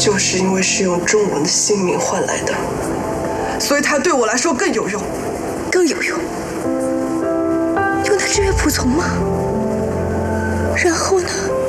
就是因为是用钟文的性命换来的，所以它对我来说更有用。 更有用？用它制约仆从吗？然后呢？